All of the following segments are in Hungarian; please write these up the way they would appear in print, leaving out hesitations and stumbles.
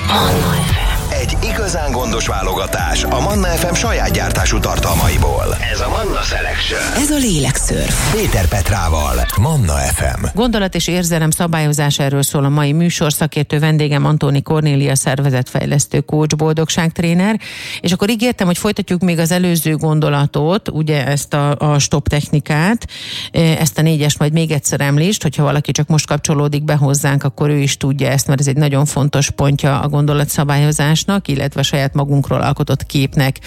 Manna FM. Egy igazán gondos válogatás a Manna FM saját gyártású tartalmaiból. Ez a Manna Selection. Ez a lélekszörf. Péter Petrával, Manna FM. Gondolat és érzelem szabályozásáról szól a mai műsor. Szakértő vendégem Antóni Kornélia, szervezetfejlesztő coach, boldogságtréner. És akkor ígértem, hogy folytatjuk még az előző gondolatot, ugye ezt a stop technikát, ezt a 4-es majd még egyszer említsd, hogyha valaki csak most kapcsolódik be hozzánk, akkor ő is tudja ezt, mert ez egy nagyon fontos pontja a gondolatszabályozásnak, illetve a saját magunkról alkotott képnek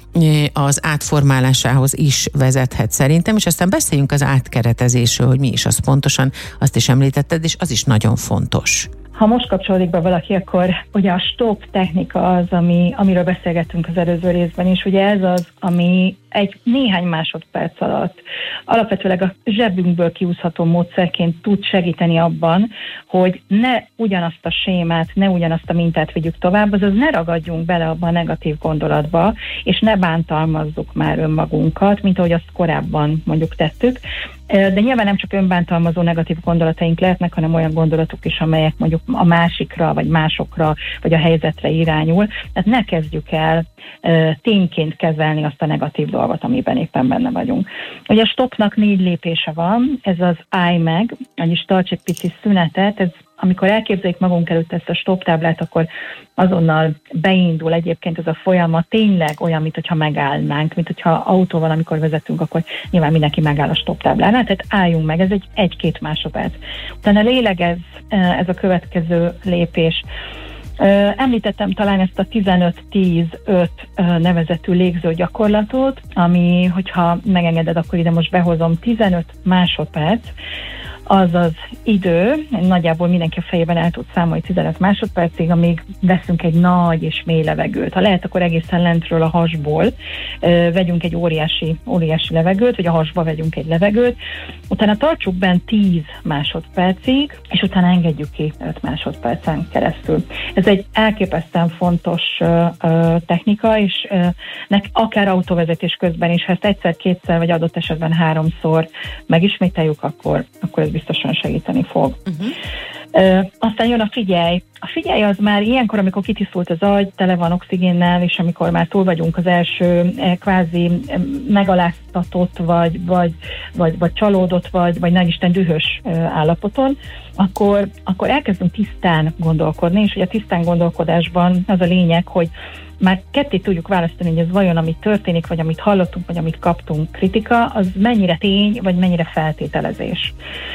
az átformálásához is vezethet szerintem, és aztán beszéljünk az átkeretezésről, hogy mi is az pontosan, azt is említetted, és az is nagyon fontos. Ha most kapcsolódik be valaki, akkor ugye a stop technika az, amiről beszélgettünk az előző részben, és ugye ez az, ami egy néhány másodperc alatt alapvetőleg a zsebünkből kiúszható módszerként tud segíteni abban, hogy ne ugyanazt a sémát, ne ugyanazt a mintát vigyük tovább, azaz ne ragadjunk bele abba a negatív gondolatba, és ne bántalmazzuk már önmagunkat, mint ahogy azt korábban mondjuk tettük. De nyilván nem csak önbántalmazó negatív gondolataink lehetnek, hanem olyan gondolatok is, amelyek mondjuk a másikra, vagy másokra, vagy a helyzetre irányul. Tehát ne kezdjük el tényként kezelni azt a negatív dolgot, amiben éppen benne vagyunk. Ugye a stopnak 4 lépése van, ez az állj meg, vagyis tarts egy pici szünetet, ez amikor elképzeljük magunk előtt ezt a stop táblát, akkor azonnal beindul egyébként ez a folyamat, tényleg olyan, mintha megállnánk, mintha autóval, amikor vezetünk, akkor nyilván mindenki megáll a stop táblánál, tehát álljunk meg, ez egy 1-2 másodperc. Utána lélegez, ez a következő lépés. Említettem talán ezt a 15-10-5 nevezetű légző gyakorlatot, ami, hogyha megengeded, akkor ide most behozom 15 másodperc, az az idő, nagyjából mindenki a fejében el tud számolni 15 másodpercig, amíg veszünk egy nagy és mély levegőt. Ha lehet, akkor egészen lentről a hasból vegyünk egy óriási levegőt, vagy a hasba vegyünk egy levegőt, utána tartsuk bent 10 másodpercig, és utána engedjük ki 5 másodpercen keresztül. Ez egy elképesztően fontos technika, és akár autóvezetés közben is, ha ezt egyszer-kétszer, vagy adott esetben 3-szor megismételjük, akkor ez biztosan segíteni fog. Aztán jön a figyelj. A figyelj az már ilyenkor, amikor kitisztult az agy, tele van oxigénnel, és amikor már túl vagyunk az első kvázi megaláztatott, vagy csalódott, vagy nagyisten dühös állapoton, akkor elkezdünk tisztán gondolkodni, és ugye a tisztán gondolkodásban az a lényeg, hogy már ketté tudjuk választani, hogy ez vajon, amit történik, vagy amit hallottunk, vagy amit kaptunk kritika, az mennyire tény, vagy mennyire feltételezés.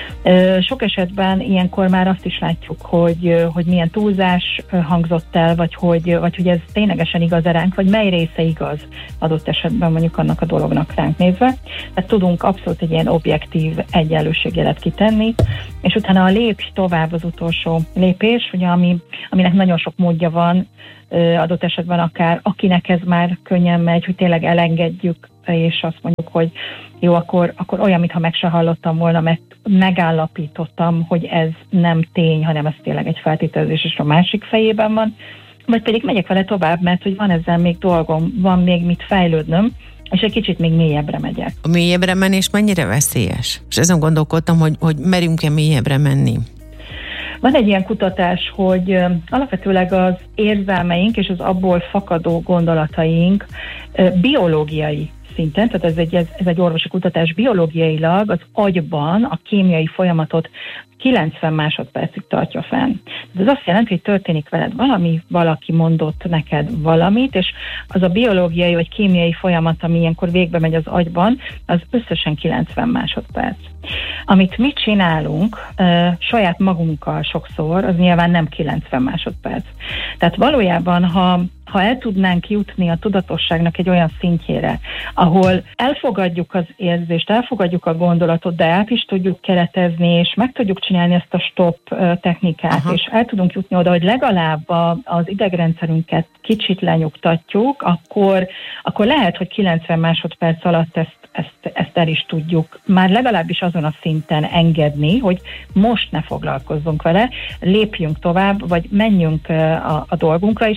Sok esetben ilyenkor már azt is látjuk, hogy milyen túlzás hangzott el, vagy hogy ez ténylegesen igaz ránk, vagy mely része igaz adott esetben mondjuk annak a dolognak ránk nézve. Tehát tudunk abszolút egy ilyen objektív egyenlőségjelet kitenni, és utána a lépj tovább az utolsó lépés, ugye, aminek nagyon sok módja van, adott esetben akár akinek ez már könnyen megy, hogy tényleg elengedjük, és azt mondjuk, hogy jó, akkor olyan, mintha meg se hallottam volna, mert megállapítottam, hogy ez nem tény, hanem ez tényleg egy feltételezés, és a másik fejében van, vagy pedig megyek vele tovább, mert hogy van ezzel még dolgom, van még mit fejlődnöm, és egy kicsit még mélyebbre megyek. A mélyebbre menés mennyire veszélyes? És ezen gondolkodtam, hogy merünk-e mélyebbre menni? Van egy ilyen kutatás, hogy alapvetőleg az érzelmeink és az abból fakadó gondolataink biológiai szinten, tehát ez egy orvosi kutatás, biológiailag az agyban a kémiai folyamatot 90 másodpercig tartja fenn. Ez azt jelenti, hogy történik veled valaki mondott neked valamit, és az a biológiai vagy kémiai folyamat, ami ilyenkor végbe megy az agyban, az összesen 90 másodperc. Amit mi csinálunk saját magunkkal sokszor, az nyilván nem 90 másodperc. Tehát valójában, ha el tudnánk jutni a tudatosságnak egy olyan szintjére, ahol elfogadjuk az érzést, elfogadjuk a gondolatot, de át is tudjuk keretezni, és meg tudjuk csinálni ezt a stop technikát, és el tudunk jutni oda, hogy legalább az idegrendszerünket kicsit lenyugtatjuk, akkor lehet, hogy 90 másodperc alatt ezt el is tudjuk már legalábbis azon a szinten engedni, hogy most ne foglalkozzunk vele, lépjünk tovább, vagy menjünk a dolgunkra is.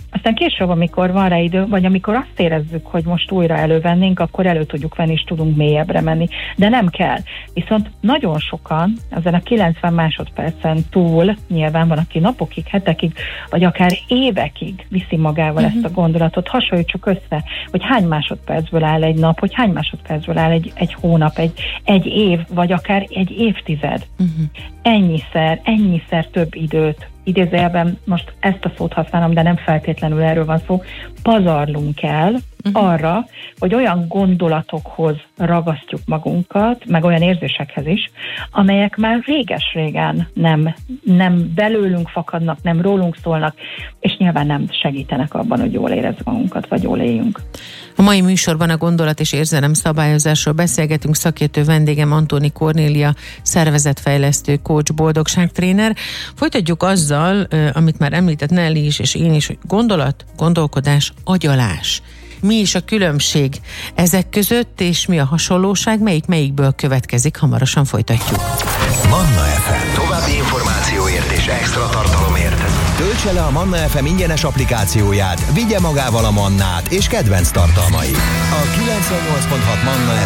Aztán később, amikor van rá idő, vagy amikor azt érezzük, hogy most újra elővennénk, akkor elő tudjuk venni, és tudunk mélyebbre menni. De nem kell. Viszont nagyon sokan ezen a 90 másodpercen túl, nyilván van, aki napokig, hetekig, vagy akár évekig viszi magával ezt a gondolatot. Hasonlítsuk össze, hogy hány másodpercből áll egy nap, hogy hány másodpercből áll egy hónap, egy év, vagy akár egy évtized. Ennyiszer több időt, idézőjelben most ezt a szót használom, de nem feltétlenül erről van szó, pazarlunk el arra, hogy olyan gondolatokhoz ragasztjuk magunkat, meg olyan érzésekhez is, amelyek már réges-régen nem belőlünk fakadnak, nem rólunk szólnak, és nyilván nem segítenek abban, hogy jól érezzük magunkat, vagy jól éljünk. A mai műsorban a gondolat és érzelem szabályozásról beszélgetünk, szakértő vendégem Antóni Kornélia, szervezetfejlesztő, coach, boldogságtréner. Folytatjuk azzal, amit már említett Nelly is, és én is, hogy gondolat, gondolkodás, agyalás. Mi is a különbség ezek között, és mi a hasonlóság, melyikből következik, hamarosan folytatjuk. Manna FM. További információért és extra tartalomért töltse le a Manna FM ingyenes applikációját, vigye magával a Mannát és kedvenc tartalmait. A 98.6 Manna